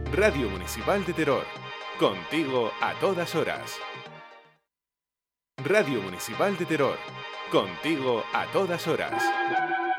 Radio Municipal de Teror, contigo a todas horas. Radio Municipal de Teror, contigo a todas horas.